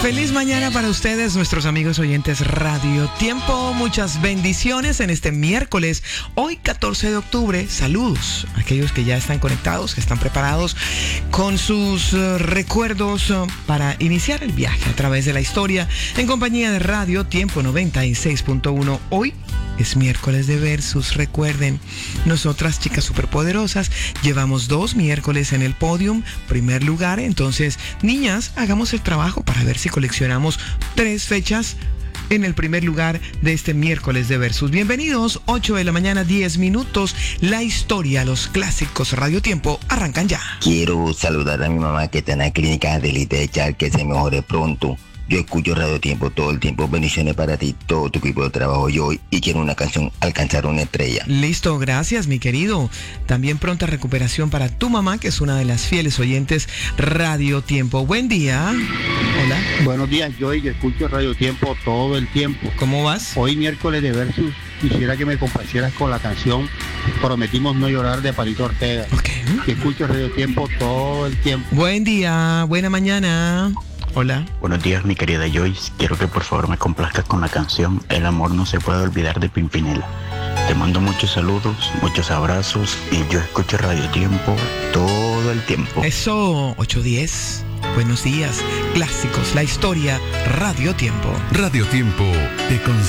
Feliz mañana para ustedes, nuestros amigos oyentes Radio Tiempo. Muchas bendiciones en este miércoles, hoy 14 de octubre. Saludos a aquellos que ya están conectados, que están preparados con sus recuerdos para iniciar el viaje a través de la historia en compañía de Radio Tiempo 96.1. Hoy es miércoles de Versus. Recuerden, nosotras, chicas superpoderosas, llevamos 2 miércoles en el podium, primer lugar. Entonces, niñas, hagamos el trabajo para ver si coleccionamos 3 fechas en el primer lugar de este miércoles de Versus. Bienvenidos, 8 de la mañana, 10 minutos. La historia, los clásicos Radio Tiempo arrancan ya. Quiero saludar a mi mamá que está en la clínica de Elite de Char, que se mejore pronto. Yo escucho Radio Tiempo todo el tiempo. Bendiciones para ti, todo tu equipo de trabajo y hoy. Y quiero una canción, Alcanzar una estrella. Listo, gracias, mi querido. También pronta recuperación para tu mamá, que es una de las fieles oyentes Radio Tiempo. Buen día. Hola. Buenos días, Joy. Yo escucho Radio Tiempo todo el tiempo. ¿Cómo vas? Hoy miércoles de Versus, quisiera que me complacieras con la canción Prometimos no llorar de Palito Ortega. Ok. Que escucho Radio Tiempo todo el tiempo. Buen día, buena mañana. Hola. Buenos días, mi querida Joyce. Quiero que por favor me complazcas con la canción El amor no se puede olvidar de Pimpinela. Te mando muchos saludos, muchos abrazos y yo escucho Radio Tiempo todo el tiempo. Eso, 8:10. Buenos días, clásicos, la historia, Radio Tiempo. Radio Tiempo te